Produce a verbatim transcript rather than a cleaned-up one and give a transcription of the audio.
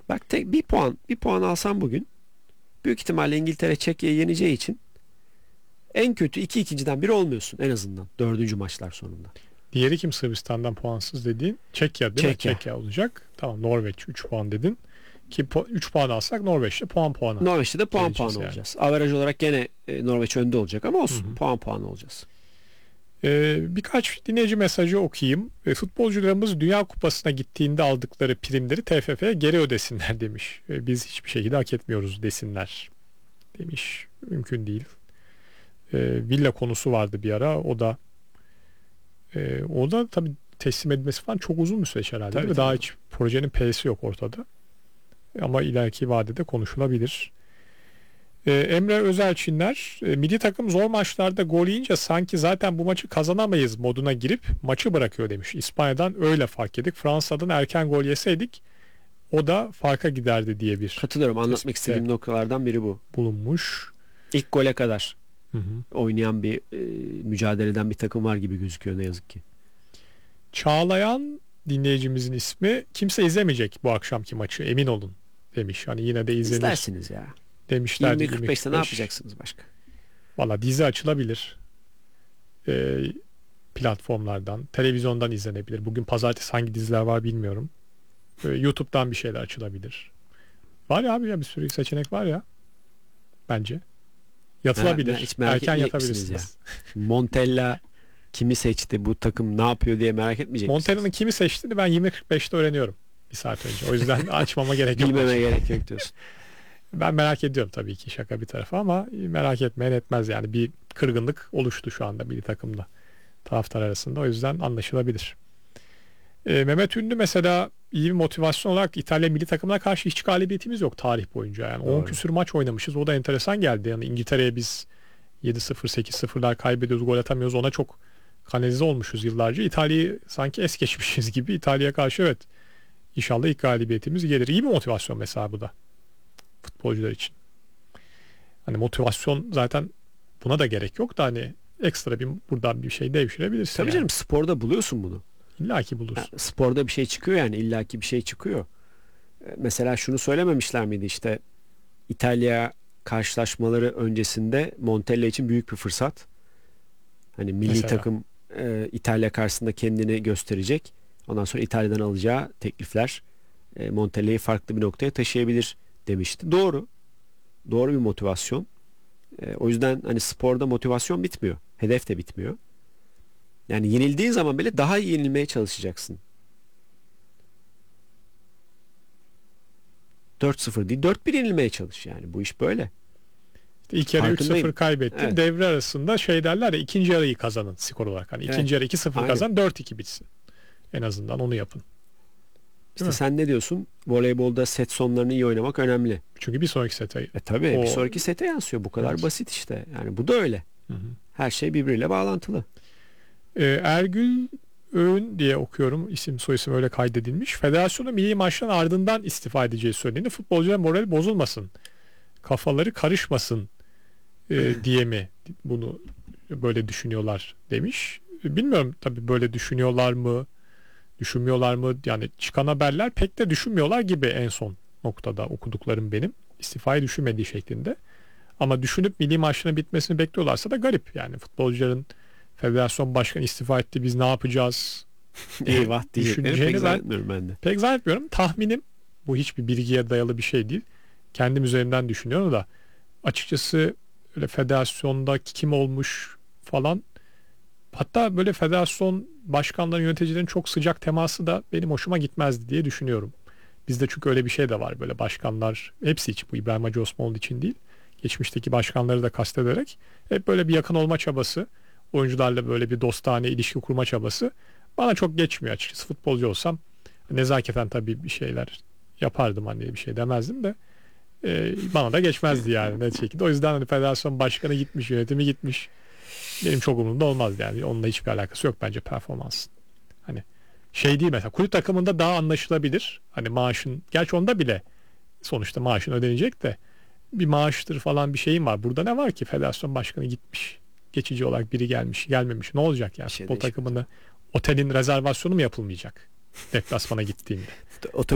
Bak tek bir puan bir puan alsan bugün büyük ihtimalle İngiltere Çekya'yı yeneceği için en kötü iki ikinciden biri olmuyorsun en azından dördüncü maçlar sonunda. Diğeri kim Sırbistan'dan puansız dediğin? Çekya değil Çekya. mi? Çekya olacak. Tamam, Norveç üç puan dedin. Ki üç puan alsak Norveç'te puan puana. Norveç'te de puan geleceğiz puan yani. olacağız. Averaj olarak gene e, Norveç önde olacak ama olsun, Hı hı. puan puan olacağız. Ee, birkaç dinleyici mesajı okuyayım. E, futbolcularımız Dünya Kupası'na gittiğinde aldıkları primleri T F F'ye geri ödesinler demiş. E, biz hiçbir şekilde hak etmiyoruz desinler demiş. Mümkün değil. E, villa konusu vardı bir ara. O da e, o da tabii teslim edilmesi falan çok uzun bir süreç herhalde. Tabii, değil mi? tabii. Daha hiç projenin P'si yok ortada. Ama ileriki vadede konuşulabilir. Ee, Emre Özelçinler, e, milli takım zor maçlarda gol yiyince sanki zaten bu maçı kazanamayız moduna girip maçı bırakıyor demiş. İspanya'dan öyle fark yedik. Fransa'dan erken gol yeseydik o da farka giderdi diye bir Katılıyorum. Anlatmak tespitte istediğim noktalardan biri bu. bulunmuş. İlk gole kadar Hı hı. oynayan bir e, mücadeleden bir takım var gibi gözüküyor ne yazık ki. Çağlayan dinleyicimizin ismi, kimse izlemeyecek bu akşamki maçı emin olun demiş. Hani yine de izlenir İzlersiniz ya. demişler. yirmi kırk beşte ne yapacaksınız başka? Valla dizi açılabilir. Ee, platformlardan, televizyondan izlenebilir. Bugün pazartesi hangi diziler var bilmiyorum. Ee, YouTube'dan bir şeyler açılabilir. Var ya abi, ya bir sürü seçenek var ya. Bence. Yatılabilir. Ha, hiç merak Erken etmeyecek misiniz yatabilirsiniz. Montella kimi seçti, bu takım ne yapıyor diye merak etmeyecek Montella'nın misiniz? kimi seçtiğini ben yirmi kırk beşte öğreniyorum. Bir saat önce. O yüzden açmama gerek yok. Bilmeme gerek yok diyorsun. Ben merak ediyorum tabii ki, şaka bir tarafa, ama merak etmeyen etmez yani. Bir kırgınlık oluştu şu anda bir takımda, taraftar arasında. O yüzden anlaşılabilir. Ee, Mehmet Ünlü mesela, iyi bir motivasyon olarak İtalya milli takımına karşı hiç galibiyetimiz yok tarih boyunca. Yani on Doğru. küsür maç oynamışız. O da enteresan geldi. Yani İngiltere'ye biz yedi sıfır sekiz sıfırlar kaybediyoruz, gol atamıyoruz. Ona çok kanalize olmuşuz yıllarca. İtalya'yı sanki es geçmişiz gibi. İtalya'ya karşı evet, İnşallah ilk galibiyetimiz gelir. İyi bir motivasyon mesela bu da futbolcular için. Hani motivasyon zaten, buna da gerek yok da hani ekstra bir buradan bir şey devşirebilirsin. Tabii yani. canım, sporda buluyorsun bunu. İlla ki bulursun. Ya, sporda bir şey çıkıyor yani, illaki bir şey çıkıyor. E, Mesela şunu söylememişler miydi işte, İtalya karşılaşmaları öncesinde Montella için büyük bir fırsat. Hani milli Mesela. takım e, İtalya karşısında kendini gösterecek. Ondan sonra İtalya'dan alacağı teklifler e, Montella'yı farklı bir noktaya taşıyabilir demişti. Doğru. Doğru bir motivasyon. E, o yüzden hani sporda motivasyon bitmiyor. Hedef de bitmiyor. Yani yenildiğin zaman bile daha iyi yenilmeye çalışacaksın. dört sıfır değil, dört bir yenilmeye çalış yani. Bu iş böyle. İşte ilk yarı üç Farkındayım. sıfır kaybettin. Evet. Devre arasında şey derler ya, ikinci yarıyı kazanın skor olarak. Hani ikinci Evet. yarı iki sıfır Aynen. kazan, dört iki bitsin. En azından onu yapın. İşte mi? sen ne diyorsun? Voleybolda set sonlarını iyi oynamak önemli. Çünkü bir sonraki sete. E tabii O- bir sonraki sete yansıyor. Bu kadar Evet. basit işte. Yani bu da öyle. Hı hı. Her şey birbiriyle bağlantılı. Ee, Ergül Öğün diye okuyorum. İsim soyisim öyle kaydedilmiş. Federasyonun milli maçların ardından istifa edeceği söylenildi. Futbolcuların morali bozulmasın, kafaları karışmasın e, diye mi bunu böyle düşünüyorlar demiş. Bilmiyorum tabii, böyle düşünüyorlar mı, düşünmüyorlar mı? Yani çıkan haberler pek de düşünmüyorlar gibi en son noktada okuduklarım benim. İstifayı düşünmediği şeklinde. Ama düşünüp milli maçların bitmesini bekliyorlarsa da garip. Yani futbolcuların federasyon başkanı istifa etti, biz ne yapacağız diye Eyvah diyecekleri düşüneceğini pek ben zannetmiyorum ben de. pek zannetmiyorum. Tahminim, bu hiçbir bilgiye dayalı bir şey değil. Kendim üzerimden düşünüyorum da açıkçası öyle federasyonda kim olmuş falan, hatta böyle federasyon başkanları, yöneticilerin çok sıcak teması da benim hoşuma gitmezdi diye düşünüyorum. Bizde çünkü öyle bir şey de var, böyle başkanlar, hepsi için, bu İbrahim Hacı Osmanoğlu için değil, geçmişteki başkanları da kastederek hep böyle bir yakın olma çabası, oyuncularla böyle bir dostane ilişki kurma çabası bana çok geçmiyor açıkçası. Futbolcu olsam nezaketen tabii bir şeyler yapardım, hani bir şey demezdim de e, bana da geçmezdi yani net şekilde. O yüzden hani federasyon başkanı gitmiş, yönetimi gitmiş, benim çok umurumda olmaz yani. Onunla hiçbir alakası yok bence performansın. Hani şey değil, mesela kulüp takımında daha anlaşılabilir. Hani maaşın, gerçi onda bile sonuçta maaşın ödenecek de bir maaştır falan, bir şeyim var. Burada ne var ki, federasyon başkanı gitmiş, geçici olarak biri gelmiş, gelmemiş, ne olacak yani? Bir şey Futbol değişmez. takımında otelin rezervasyonu mu yapılmayacak deplasmana gittiğinde? O